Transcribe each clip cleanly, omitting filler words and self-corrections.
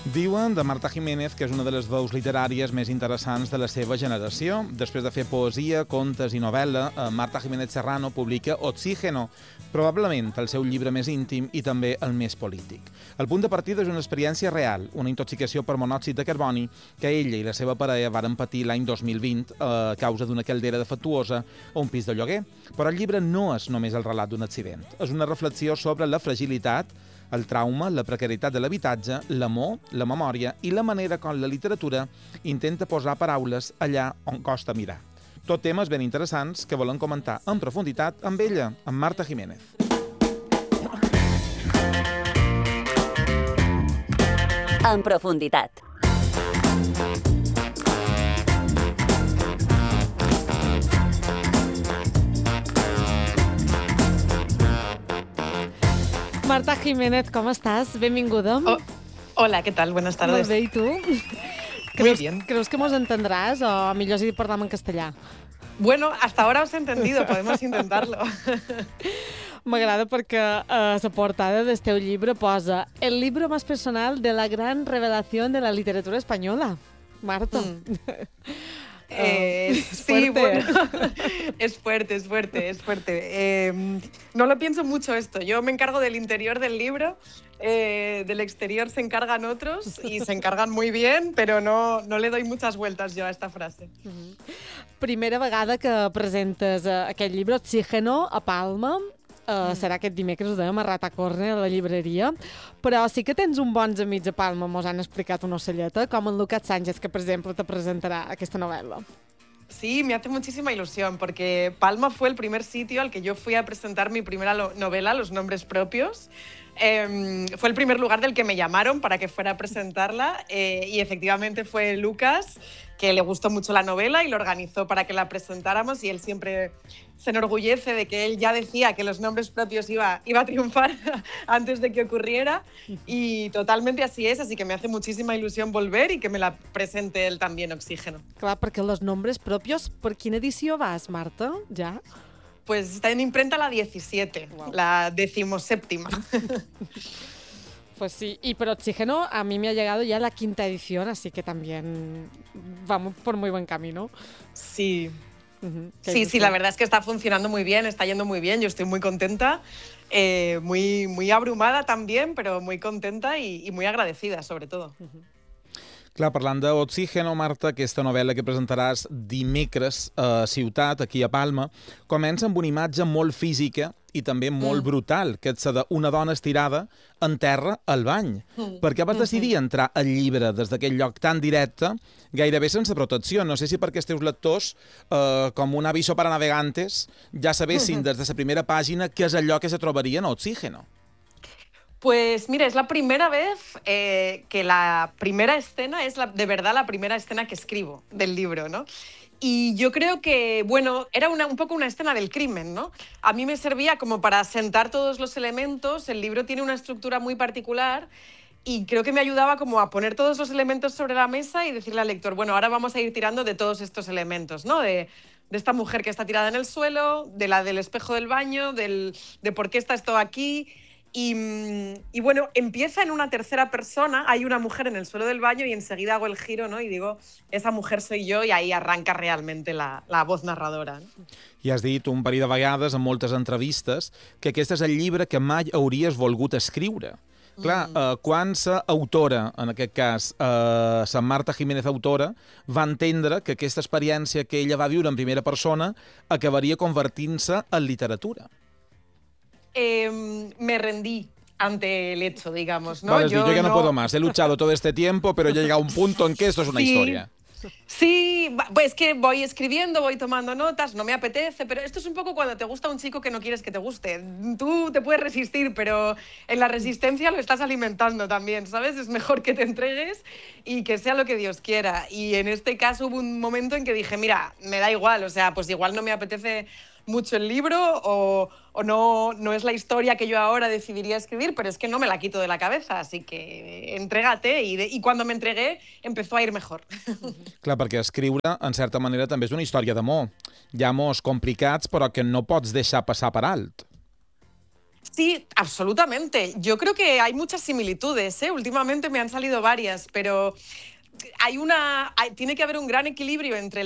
Diuen de Marta Jiménez que és una de les veus literàries més interessants de la seva generació. Després de fer poesia, contes i novel·la, Marta Jiménez Serrano publica Oxígeno, probablement el seu llibre més íntim i també el més polític. El punt de partida és una experiència real, una intoxicació per monòxid de carboni que ella i la seva parella varen patir l'any 2020 a causa d'una caldera defectuosa o un pis de lloguer. Però el llibre no és només el relat d'un accident. És una reflexió sobre la fragilitat, el trauma, la precarietat de l'habitatge, l'amor, la memòria i la manera com la literatura intenta posar paraules allà on costa mirar. Tot temes ben interessants que volen comentar en profunditat amb ella, amb Marta Jiménez. En profunditat. Marta Jiménez, ¿cómo estás? Benvinguda. Hola, ¿qué tal? Buenas tardes. Molt bé, i tu? Muy bien. ¿Creus que mos entendràs o millor si parlam en castellà? Bueno, hasta ahora os he entendido, podemos intentarlo. M'agrada perquè a la portada del teu llibre posa el libro más personal de la gran revelación de la literatura española. Marta. Sí, bueno, es fuerte. No lo pienso mucho esto. Yo me encargo del interior del libro, del exterior se encargan otros y se encargan muy bien, pero no le doy muchas vueltas yo a esta frase. Primera vegada que presentes aquest llibre, Oxígeno, a Palma. Serà aquest dimecres, ho dèiem, a Ratacorne, a la llibreria. Però sí que tens uns bons amics a Palma, mos han explicat una ocelleta, com en Lucas Sánchez, que, per exemple, te presentarà aquesta novel·la. Sí, me hace muchísima ilusión, porque Palma fue el primer sitio al que yo fui a presentar mi primera novela, Los nombres propios. Fue el primer lugar del que me llamaron para que fuera a presentarla y efectivamente fue Lucas, que le gustó mucho la novela y lo organizó para que la presentáramos, y él siempre se enorgullece de que él ya decía que Los nombres propios iba a triunfar antes de que ocurriera, y totalmente así es, así que me hace muchísima ilusión volver y que me la presente él también, Oxígeno. Clar, perquè Los nombres propios, per quina edició vas, Marta? Ja? Pues está en imprenta la 17, wow. La 17ª. Pues sí, y por Oxígeno a mí me ha llegado ya la 5ª edición, así que también vamos por muy buen camino. Sí. Sí, la verdad es que está funcionando muy bien, está yendo muy bien, yo estoy muy contenta, muy abrumada también, pero muy contenta y muy agradecida, sobre todo. Clar, parlant d'Oxígeno, Marta, aquesta novel·la que presentaràs dimecres a Ciutat, aquí a Palma, comença amb una imatge molt física i també molt brutal, que és d'una dona estirada en terra al bany. Per què vas decidir entrar al llibre des d'aquell lloc tan directe, gairebé sense protecció? No sé si perquè els teus lectors, com un aviso para navegantes, ja sabessin des de la primera pàgina què és allò que se trobarien a Oxígeno. Pues mira, es la primera vez que la primera escena es de verdad la primera escena que escribo del libro, ¿no? Y yo creo que, bueno, era un poco una escena del crimen, ¿no? A mí me servía como para sentar todos los elementos, el libro tiene una estructura muy particular y creo que me ayudaba como a poner todos los elementos sobre la mesa y decirle al lector, bueno, ahora vamos a ir tirando de todos estos elementos, ¿no? De esta mujer que está tirada en el suelo, de la del espejo del baño, de por qué está esto aquí. Y bueno, empieza en una tercera persona, hay una mujer en el suelo del baño y enseguida hago el giro, ¿no? Y digo, esa mujer soy yo, y ahí arranca realmente la voz narradora. ¿No? I has dit un parell de vegades en moltes entrevistes que aquest és el llibre que mai hauries volgut escriure. Clar, quan la autora, en aquest cas, la Marta Jiménez autora, va entendre que aquesta experiència que ella va viure en primera persona acabaria convertint-se en literatura. Me rendí ante el hecho, digamos, ¿no? Vale, yo ya no puedo más, he luchado todo este tiempo, pero ya llega un punto en que esto es una historia. Sí, pues que voy escribiendo, voy tomando notas, no me apetece, pero esto es un poco cuando te gusta un chico que no quieres que te guste. Tú te puedes resistir, pero en la resistencia lo estás alimentando también, ¿sabes? Es mejor que te entregues y que sea lo que Dios quiera. Y en este caso hubo un momento en que dije, mira, me da igual, o sea, pues igual no me apetece mucho el libro o no es la historia que yo ahora decidiría escribir, pero es que no me la quito de la cabeza, así que entrégate, y cuando me entregué empezó a ir mejor. Clar, perquè escriure, en certa manera, també és una història d'amor. Hi ha amors complicats, però que no pots deixar passar per alt. Sí, absolutamente. Yo creo que hay muchas similitudes, ¿eh? Últimamente me han salido varias, pero tiene que haber un gran equilibrio entre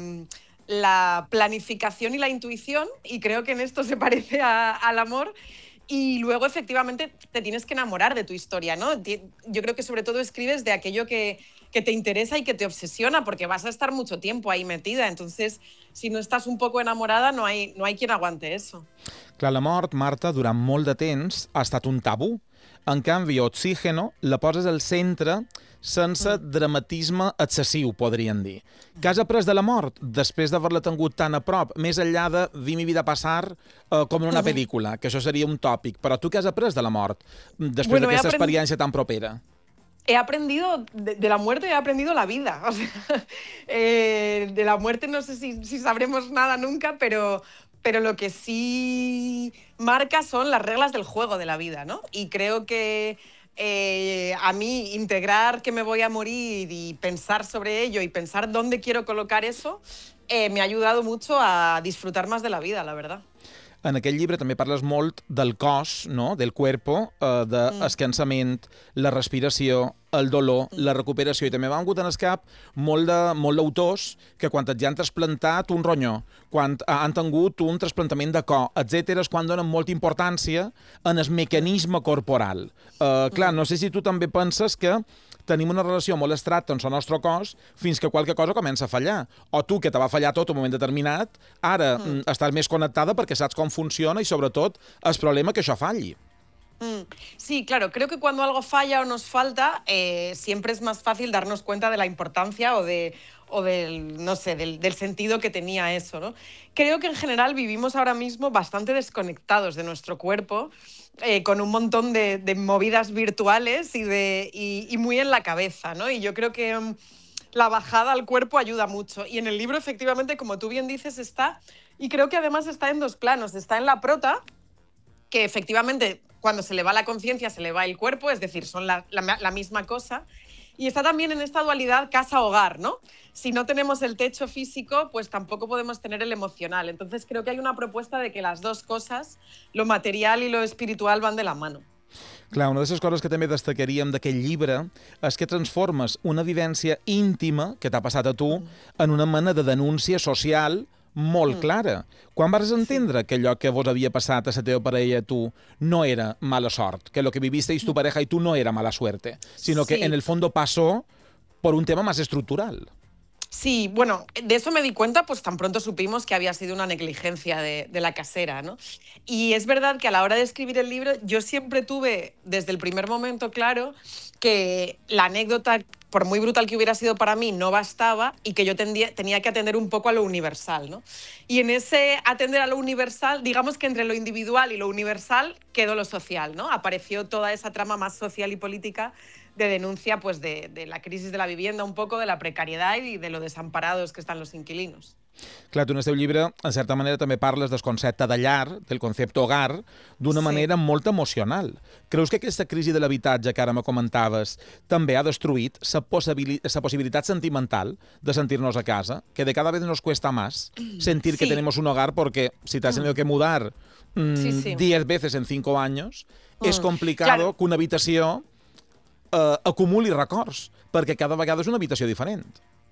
la planificación y la intuición, y creo que en esto se parece al amor. Y luego, efectivamente, te tienes que enamorar de tu historia, ¿no? Yo creo que sobre todo escribes de aquello que te interesa y que te obsesiona, porque vas a estar mucho tiempo ahí metida. Entonces, si no estás un poco enamorada, no hay quien aguante eso. Clar, la mort, Marta, durant molt de temps ha estat un tabú. En canvi, Oxígeno la poses al centre sense dramatisme excessiu, podríem dir. Què has après de la mort després d'haver-la tingut tan a prop, més enllà de vi mi vida passar com en una pel·lícula, que això seria un tòpic. Però tu què has après de la mort després d'aquesta experiència tan propera? He aprendido de la muerte, he aprendido la vida. O sea, de la muerte no sé si sabremos nada nunca, pero lo que sí marca son las reglas del juego de la vida, ¿no? Y creo que a mí integrar que me voy a morir y pensar sobre ello y pensar dónde quiero colocar eso me ha ayudado mucho a disfrutar más de la vida, la verdad. En aquest llibre també parles molt del cos, no? Del cuerpo, descansament, la respiració, el dolor, la recuperació. I també m'han hagut en el cap molt d'autors que quan et ja han trasplantat un ronyó, quan han tingut un trasplantament de cor, etc., és quan donen molta importància en el mecanisme corporal. Clar, no sé si tu també penses que tenim una relació molt estrata amb el nostre cos fins que qualque cosa comença a fallar. O tu, que te va fallar tot en un moment determinat, ara estàs més connectada perquè saps com funciona i, sobretot, el problema que això falli. Sí, claro, creo que cuando algo falla o nos falta, siempre es más fácil darnos cuenta de la importancia no sé, del sentido que tenía eso, ¿no? Creo que en general vivimos ahora mismo bastante desconectados de nuestro cuerpo, con un montón de movidas virtuales y muy en la cabeza, ¿no? Y yo creo que la bajada al cuerpo ayuda mucho. Y en el libro, efectivamente, como tú bien dices, está, y creo que además está en dos planos. Está en la prota, que efectivamente cuando se le va la conciencia se le va el cuerpo, es decir, son la misma cosa. Y está también en esta dualidad casa-hogar, ¿no? Si no tenemos el techo físico, pues tampoco podemos tener el emocional. Entonces creo que hay una propuesta de que las dos cosas, lo material y lo espiritual, van de la mano. Clar, una de les coses que també destacaríem d'aquest llibre és que transformes una vivència íntima que t'ha passat a tu en una mena de denúncia social molt clara. Quan vas entendre que allò que vos havia passat a la teva parella i tu no era mala sort, que lo que vivisteis tu pareja y tú no era mala suerte, sino que en el fondo pasó por un tema más estructural? Sí, bueno, de eso me di cuenta pues tan pronto supimos que había sido una negligencia de la casera, ¿no? Y es verdad que a la hora de escribir el libro yo siempre tuve desde el primer momento claro que la anécdota, por muy brutal que hubiera sido para mí, no bastaba y que yo tenía que atender un poco a lo universal, ¿no? Y en ese atender a lo universal, digamos que entre lo individual y lo universal quedó lo social, ¿no? Apareció toda esa trama más social y política de denuncia pues, de la crisis de la vivienda, un poco de la precariedad y de lo desamparados que están los inquilinos. Clar, tu en el teu llibre, en certa manera, també parles del concepte de llar, del concepte hogar, d'una manera molt emocional. Creus que aquesta crisi de l'habitatge que ara me comentaves també ha destruït la possibilitat sentimental de sentir-nos a casa, que de cada vez nos cuesta más sentir que tenemos un hogar porque si te has tenido que mudar 10 veces en 5 años, es complicado que una habitació acumuli records, perquè cada vegada és una habitació diferent.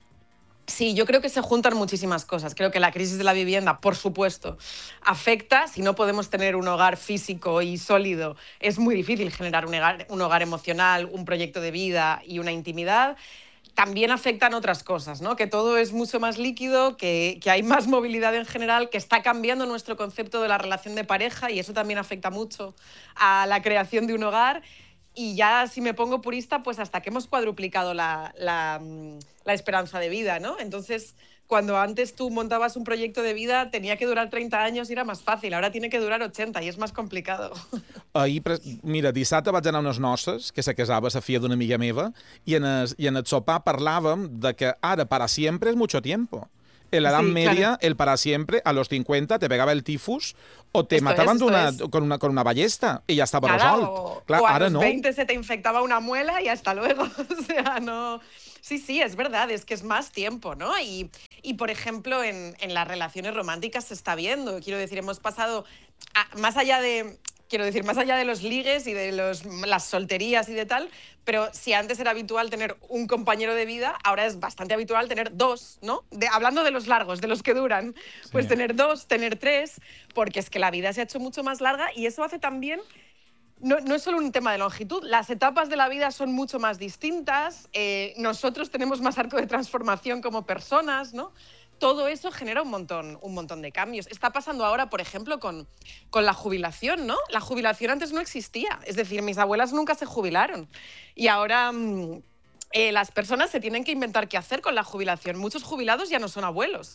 Sí, yo creo que se juntan muchísimas cosas. Creo que la crisis de la vivienda, por supuesto, afecta. Si no podemos tener un hogar físico y sólido, es muy difícil generar un hogar emocional, un proyecto de vida y una intimidad. También afectan otras cosas, ¿no? Que todo es mucho más líquido, que hay más movilidad en general, que está cambiando nuestro concepto de la relación de pareja y eso también afecta mucho a la creación de un hogar. Y ya, si me pongo purista, pues hasta que hemos cuadruplicado la esperanza de vida, ¿no? Entonces, cuando antes tú montabas un proyecto de vida, tenía que durar 30 años y era más fácil. Ahora tiene que durar 80 y es más complicado. Ahir, mira, dissabte vaig anar a unes noces, que se casava la filla d'una amiga meva, i en el sopar parlàvem de que ara para siempre es mucho tiempo. En la Edad Media, el para siempre, a los 50, te pegaba el tifus o te mataban con una ballesta y ya estaba resolt. Claro, o a los 20 se te infectaba una muela y hasta luego. O sea, no... Sí, es verdad, es que es más tiempo, ¿no? Y por ejemplo, en las relaciones románticas se está viendo. Quiero decir, hemos pasado, más allá de quiero decir, más allá de los ligues y de las solterías y de tal, pero si antes era habitual tener un compañero de vida, ahora es bastante habitual tener dos, ¿no? Hablando de los largos, de los que duran, pues tener dos, tener tres, porque es que la vida se ha hecho mucho más larga y eso hace también... No es solo un tema de longitud, las etapas de la vida son mucho más distintas, nosotros tenemos más arco de transformación como personas, ¿no? Todo eso genera un montón de cambios. Está pasando ahora, por ejemplo, con la jubilación, ¿no? La jubilación antes no existía, es decir, mis abuelas nunca se jubilaron y ahora las personas se tienen que inventar qué hacer con la jubilación. Muchos jubilados ya no son abuelos,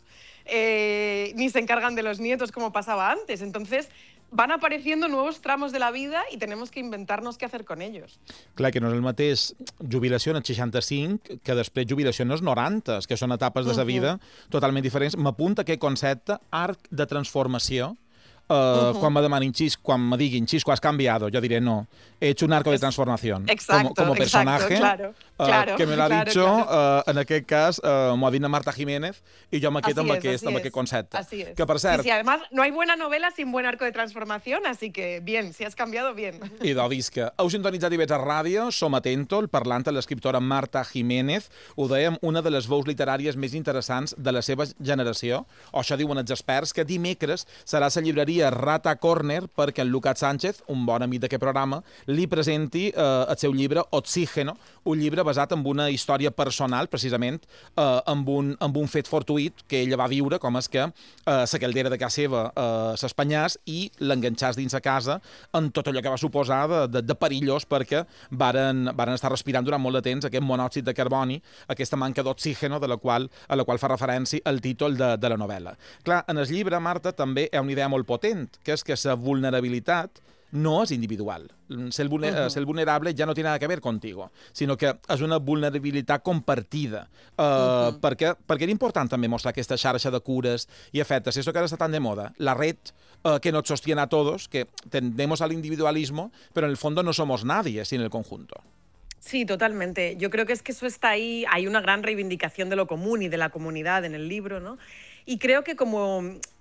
ni se encargan de los nietos como pasaba antes, entonces... van apareciendo nuevos tramos de la vida i tenemos que inventar-nos què hacer con ellos. Clar, que no és el mateix jubilació en els 65 que després jubilació en els 90, que són etapes de la vida totalment diferents. M'apunta aquest concepte, arc de transformació. Quan me demanin, quan me diguin, Xisco, has cambiado, yo diré, no, he hecho un arco de transformación. Como personaje, que me lo ha dicho, en aquest cas, m'ho ha dit Marta Jiménez, i jo me quedo amb aquest concepte. Así es. Que, per cert... Sí, además, no hay buena novela sin buen arco de transformación, así que, bien, si has cambiado, bien. Idò, visca. Heu sintonitzat IB3 Ràdio, som a Tentol, parlant amb l'escriptora Marta Jiménez. Ho dèiem, una de les veus literàries més interessants de la seva generació, o això diuen els experts, que dimecres serà la llibreria Rata Corner perquè en Lucas Sánchez, un bon amic d'aquest programa, li presenti el seu llibre Oxígeno, un llibre basat en una història personal, precisament, amb un fet fortuït que ella va viure, com és que la caldera de casa seva s'espanyàs i l'enganxàs dins a casa en tot allò que va suposar de perillós perquè varen estar respirant durant molt de temps aquest monòxid de carboni, aquesta manca d'oxígeno a la qual fa referència el títol de la novel·la. Clar, en el llibre, Marta, també hi ha una idea molt potent, que és que la vulnerabilitat no és individual. Ser vulnerable ja no té nada que ver contigo, sinó que és una vulnerabilitat compartida. Perquè era important també mostrar aquesta xarxa de cures i afectes. Eso que ara està tan de moda. La red que nos sostiene a todos, que tendemos al individualismo, pero en el fondo no somos nadie sin el conjunto. Sí, totalmente. Yo creo que es que eso está ahí. Hay una gran reivindicación de lo común y de la comunidad en el libro, ¿no? Y creo que como...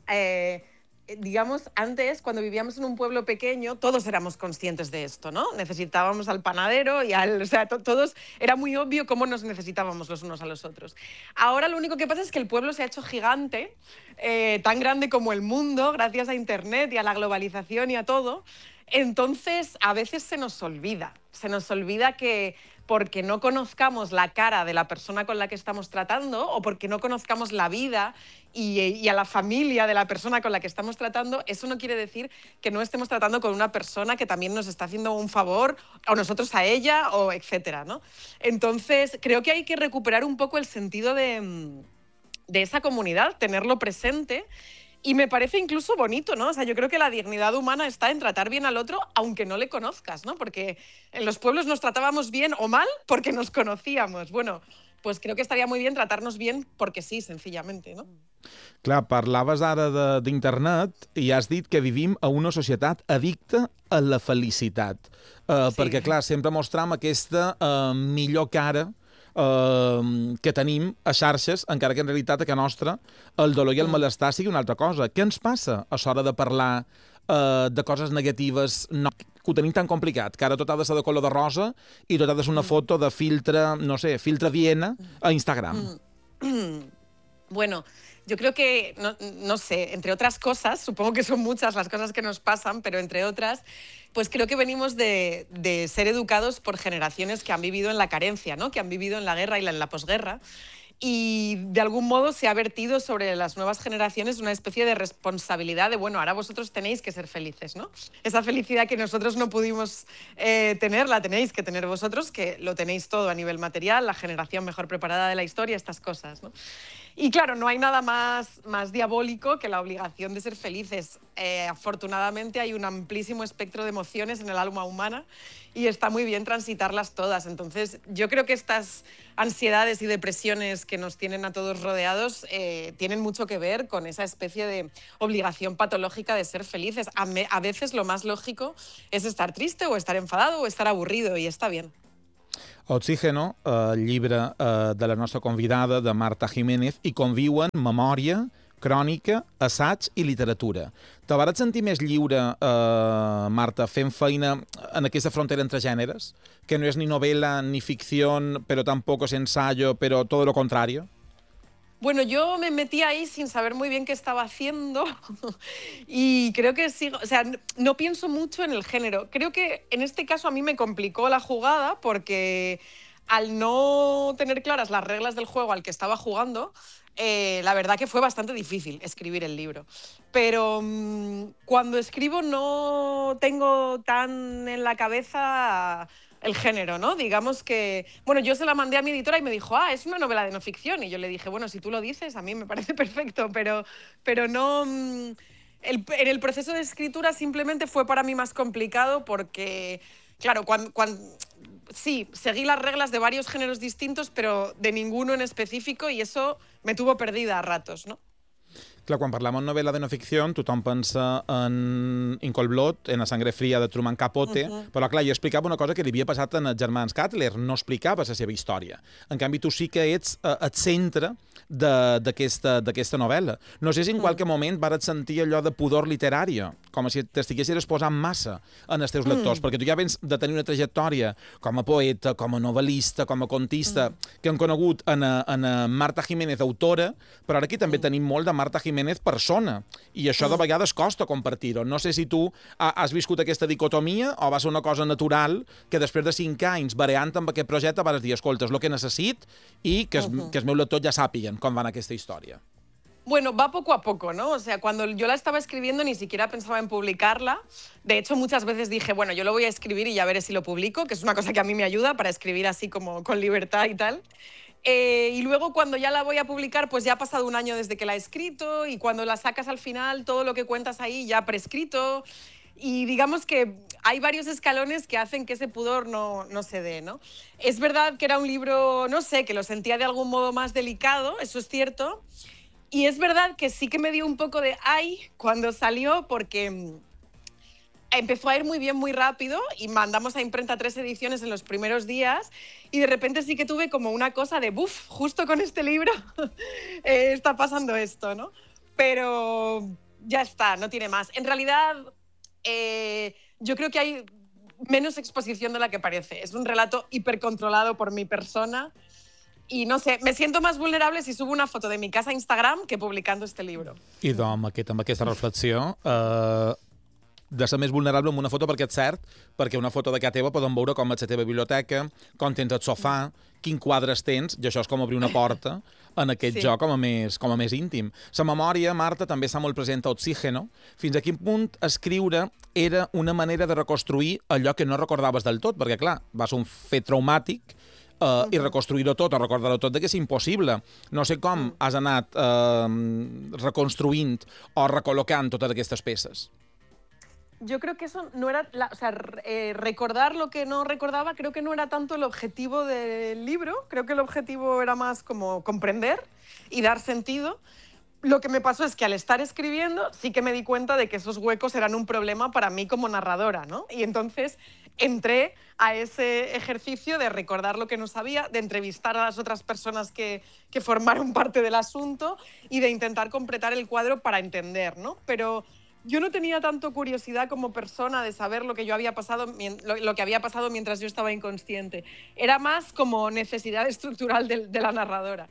digamos, antes, cuando vivíamos en un pueblo pequeño, todos éramos conscientes de esto, ¿no? Necesitábamos al panadero y o sea, todos, era muy obvio cómo nos necesitábamos los unos a los otros. Ahora lo único que pasa es que el pueblo se ha hecho gigante, tan grande como el mundo, gracias a Internet y a la globalización y a todo. Entonces, a veces se nos olvida que porque no conozcamos la cara de la persona con la que estamos tratando o porque no conozcamos la vida y a la familia de la persona con la que estamos tratando, eso no quiere decir que no estemos tratando con una persona que también nos está haciendo un favor, o nosotros a ella, o etcétera, ¿no? Entonces, creo que hay que recuperar un poco el sentido de esa comunidad, tenerlo presente. Y me parece incluso bonito, ¿no? O sea, yo creo que la dignidad humana está en tratar bien al otro aunque no le conozcas, ¿no? Porque en los pueblos nos tratábamos bien o mal porque nos conocíamos. Bueno, pues creo que estaría muy bien tratarnos bien porque sí, sencillamente, ¿no? Clar, parlaves ara d'internet i has dit que vivim a una societat addicta a la felicitat. Sí. Perquè, clar, sempre mostram aquesta millor cara que tenim a xarxes, encara que en realitat a casa nostra el dolor i el malestar sigui una altra cosa. Què ens passa a l'hora de parlar de coses negatives, que ho tenim tan complicat, que ara tot ha de ser de color de rosa i tot ha de ser una foto de filtre, no sé, filtre Viena a Instagram? Bueno, yo creo que, no sé, entre otras cosas, supongo que son muchas las cosas que nos pasan, pero entre otras, pues creo que venimos de ser educados por generaciones que han vivido en la carencia, ¿no? Que han vivido en la guerra y en la posguerra. Y de algún modo se ha vertido sobre las nuevas generaciones una especie de responsabilidad de, bueno, ahora vosotros tenéis que ser felices, ¿no? Esa felicidad que nosotros no pudimos tener, la tenéis que tener vosotros, que lo tenéis todo a nivel material, la generación mejor preparada de la historia, estas cosas, ¿no? Y claro, no hay nada más diabólico que la obligación de ser felices. Afortunadamente hay un amplísimo espectro de emociones en el alma humana y está muy bien transitarlas todas. Entonces, yo creo que estas ansiedades y depresiones que nos tienen a todos rodeados tienen mucho que ver con esa especie de obligación patológica de ser felices. A veces lo más lógico es estar triste o estar enfadado o estar aburrido y está bien. Oxígeno, el llibre de la nostra convidada, de Marta Jiménez, i conviuen memòria, crònica, assaig i literatura. Te vas sentir més lliure, Marta, fent feina en aquesta frontera entre gèneres? Que no és ni novel·la ni ficció, però tampoc és ensayo, però tot lo contrario? Bueno, yo me metí ahí sin saber muy bien qué estaba haciendo y creo que sigo, o sea, no pienso mucho en el género. Creo que en este caso a mí me complicó la jugada porque al no tener claras las reglas del juego al que estaba jugando, la verdad que fue bastante difícil escribir el libro. Pero cuando escribo no tengo tan en la cabeza el género, ¿no? Digamos que... Bueno, yo se la mandé a mi editora y me dijo, es una novela de no ficción. Y yo le dije, bueno, si tú lo dices, a mí me parece perfecto, pero no... en el proceso de escritura simplemente fue para mí más complicado porque, claro, sí, seguí las reglas de varios géneros distintos, pero de ninguno en específico, y eso me tuvo perdida a ratos, ¿no? Clar, quan parlem en novel·la de no ficció, tothom pensa en Cold Blood, en La sangre fria de Truman Capote, però clar, jo explicava una cosa que li havia passat en els germans Cutler, no explicava la seva història. En canvi, tu sí que ets el centre d'aquesta novel·la. No sé si en qualque moment vares sentir allò de pudor literària, com si t'estiguessis exposant massa en els teus lectors, perquè tu ja vens de tenir una trajectòria com a poeta, com a novel·lista, com a contista, que hem conegut en Marta Jiménez, autora, però ara aquí també tenim molt de Marta Jiménez persona, i això de vegades costa compartir-ho. No sé si tu has viscut aquesta dicotomia o va ser una cosa natural que després de 5 anys variant amb aquest projecte vas dir, escolta, és el que necessit i que els meus lectors ja sàpiguen com va anar aquesta història. Bueno, va poco a poco, ¿no? O sea, cuando yo la estaba escribiendo ni siquiera pensaba en publicarla. De hecho, muchas veces dije, bueno, yo lo voy a escribir y ya veré si lo publico, que es una cosa que a mí me ayuda para escribir así como con libertad y tal. Y luego cuando ya la voy a publicar, pues ya ha pasado un año desde que la he escrito, y cuando la sacas al final, todo lo que cuentas ahí ya prescrito. Y digamos que hay varios escalones que hacen que ese pudor no se dé, ¿no? Es verdad que era un libro, no sé, que lo sentía de algún modo más delicado, eso es cierto. Y es verdad que sí que me dio un poco de ay cuando salió, porque empezó a ir muy bien, muy rápido, y mandamos a imprenta 3 ediciones en los primeros días, y de repente sí que tuve como una cosa de buf, justo con este libro está pasando esto, ¿no? Pero ya está, no tiene más. En realidad, yo creo que hay menos exposición de la que parece. Es un relato hipercontrolado por mi persona, y no sé, me siento más vulnerable si subo una foto de mi casa a Instagram que publicando este libro. I amb aquesta reflexió, de ser més vulnerable amb una foto, perquè és cert, perquè una foto de casa teva poden veure com és la teva biblioteca, com tens el sofà, quin quadres tens, i això és com obrir una porta en aquest joc com a més íntim. La memòria, Marta, també està molt present a Oxígeno. Fins a quin punt escriure era una manera de reconstruir allò que no recordaves del tot, perquè, clar, va ser un fet traumàtic, i reconstruir-ho tot o recordar-ho tot que és impossible. No sé com has anat reconstruint o recol·locant totes aquestes peces. Yo creo que eso no era... recordar lo que no recordaba creo que no era tanto el objetivo del libro. Creo que el objetivo era más como comprender y dar sentido. Lo que me pasó es que al estar escribiendo sí que me di cuenta de que esos huecos eran un problema para mí como narradora, ¿no? Y entonces entré a ese ejercicio de recordar lo que no sabía, de entrevistar a las otras personas que formaron parte del asunto y de intentar completar el cuadro para entender, ¿no? Pero yo no tenía tanto curiosidad como persona de saber lo que yo había pasado, lo que había pasado mientras yo estaba inconsciente. Era más como necesidad estructural de la narradora.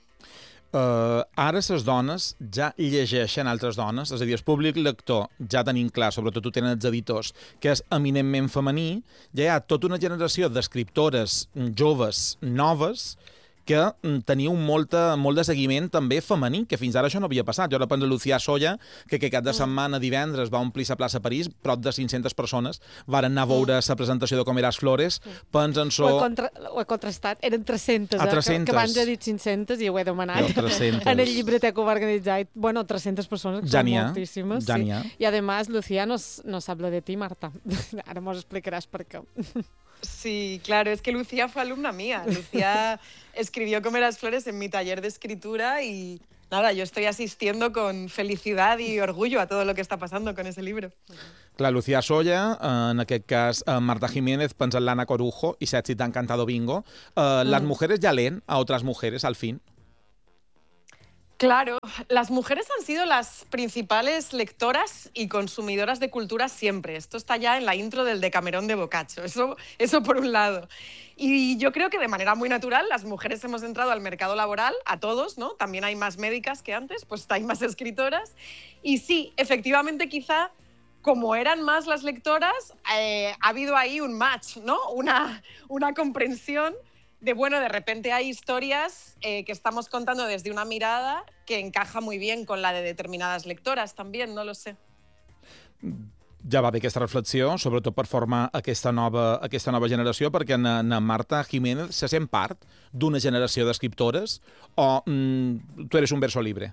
Ara les dones ja llegeixen altres dones, és a dir, el públic lector ja tenim clar, sobretot ho tenen els editors, que és eminentment femení. Ja hi ha tota una generació d'escriptores joves, noves, que teniu molt de seguiment també femení, que fins ara això no havia passat. Jo ara penso Lucía Solla, que cap de setmana divendres va omplir la plaça París, prop de 500 persones varen anar a veure la presentació de Comeràs Flores. Pensen Ho he contrastat, eren 300, que abans he dit 500 i ho he demanat. En el llibretet que ho va organitzar, 300 persones, que són moltíssimes. Ja n'hi ha. Y además, Lucía no sabe de ti, Marta. Ara mos explicaràs per què. Sí, claro, es que Lucía fue alumna mía. Lucía escribió Comeràs Flores en mi taller de escritura y nada, yo estoy asistiendo con felicidad y orgullo a todo lo que está pasando con ese libro. Clar, Lucía Solla, en aquest cas Marta Jiménez, pensa en Lana Corujo y se ha citado Cantado Bingo. ¿Las mujeres ya leen a otras mujeres al fin? Claro, las mujeres han sido las principales lectoras y consumidoras de cultura siempre. Esto está ya en la intro del Decamerón de Boccaccio, eso por un lado. Y yo creo que de manera muy natural las mujeres hemos entrado al mercado laboral, a todos, ¿no? También hay más médicas que antes, pues hay más escritoras. Y sí, efectivamente quizá como eran más las lectoras, ha habido ahí un match, ¿no? Una comprensión de, bueno, de repente hay historias que estamos contando desde una mirada que encaja muy bien con la de determinadas lectoras también, no lo sé. Ja va bé aquesta reflexió, sobretot per formar aquesta nova generació, perquè na Marta Jiménez se sent part d'una generació d'escriptores o tu eres un verso libre?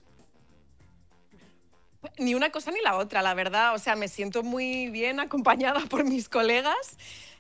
Ni una cosa ni la otra, la verdad. O sea, me siento muy bien acompañada por mis colegas.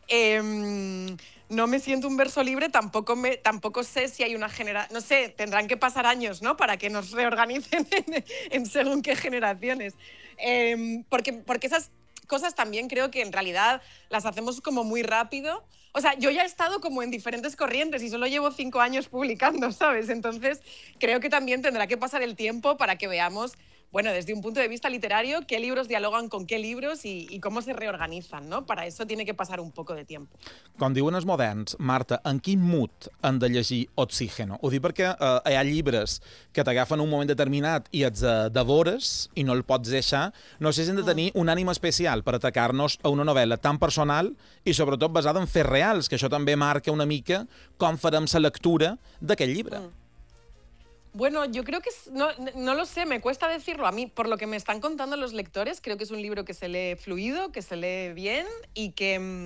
No me siento un verso libre, tampoco sé si hay una generación... No sé, tendrán que pasar años, ¿no?, para que nos reorganicen en según qué generaciones. Porque esas cosas también creo que en realidad las hacemos como muy rápido. O sea, yo ya he estado como en diferentes corrientes y solo llevo 5 años publicando, ¿sabes? Entonces, creo que también tendrá que pasar el tiempo para que veamos, bueno, desde un punto de vista literario, qué libros dialogan con qué libros y cómo se reorganizan, ¿no? Para eso tiene que pasar un poco de tiempo. Com diuen els moderns, Marta, en quin mood han de llegir Oxígeno? Ho dic perquè hi ha llibres que t'agafen un moment determinat i ets devores i no el pots deixar. No sé si hem de tenir un ànim especial per atacar-nos a una novel·la tan personal i sobretot basada en fets reals, que això també marca una mica com farem la lectura d'aquest llibre. Bueno, yo creo que no lo sé, me cuesta decirlo. A mí, por lo que me están contando los lectores, creo que es un libro que se lee fluido, que se lee bien y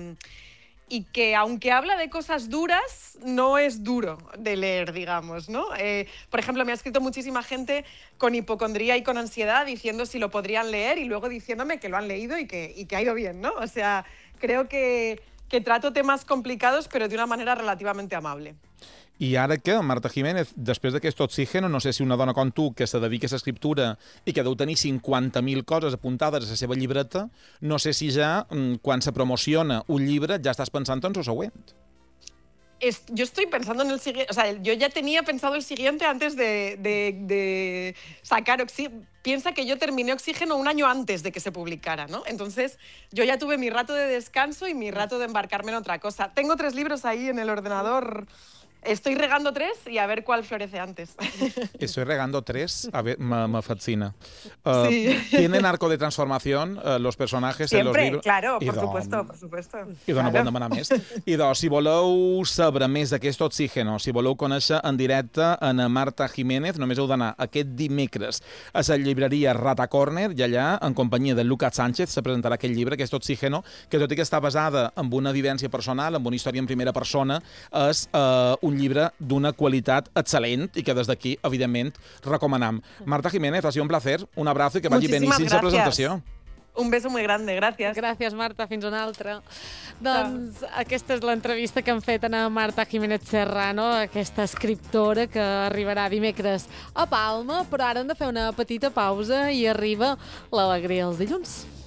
que aunque habla de cosas duras, no es duro de leer, digamos, ¿no? Por ejemplo, me ha escrito muchísima gente con hipocondría y con ansiedad diciendo si lo podrían leer y luego diciéndome que lo han leído y que ha ido bien, ¿no? O sea, creo que trato temas complicados pero de una manera relativamente amable. I ara que, Marta Jiménez, després d'aquest Oxígeno, no sé si una dona com tu, que se dedica a l'escriptura i que deu tenir 50.000 coses apuntades a la seva llibreta, no sé si ja, quan se promociona un llibre, ja estàs pensant en el següent. Yo estoy pensando en el siguiente, o sea, yo ya tenía pensado el siguiente antes de sacar Oxígeno. Piensa que yo terminé Oxígeno un año antes de que se publicara, ¿no? Entonces, yo ya tuve mi rato de descanso y mi rato de embarcarme en otra cosa. Tengo 3 libros ahí en el ordenador. Estoy regando 3 y a ver cuál florece antes. Estoy regando 3, a ver, me fascina. Sí. ¿Tienen arco de transformación los personajes en los libros? Claro, por supuesto. I no vol demanar més. I doncs, si voleu saber més d'aquest Oxígeno, si voleu conèixer en directe en Marta Jiménez, només heu d'anar aquest dimecres a la llibreria Rata Corner i allà, en companyia de Lucas Sánchez, se presentarà aquest llibre, aquest Oxígeno, que tot i que està basada en una vivència personal, en una història en primera persona, és un llibre d'una qualitat excel·lent i que des d'aquí, evidentment, recomanam. Marta Jiménez, ha sido un placer, un abrazo i que vagi beníssim la presentació. Un beso muy grande, gracias. Gràcies, Marta, fins una altra. Doncs aquesta és l'entrevista que hem fet a Marta Jiménez Serrano, aquesta escriptora que arribarà dimecres a Palma, però ara hem de fer una petita pausa i arriba l'alegria els dilluns.